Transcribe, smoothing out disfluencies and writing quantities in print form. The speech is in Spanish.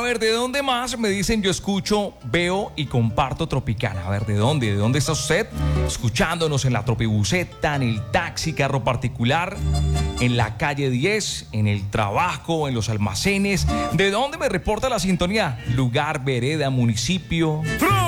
ver, ¿de dónde más? Me dicen, yo escucho, veo y comparto Tropicana. A ver, ¿de dónde? ¿De dónde está usted? Escuchándonos en la tropibuseta, en el taxi, carro particular, en la calle 10, en el trabajo, en los almacenes. ¿De dónde me reporta la sintonía? Lugar, vereda, municipio.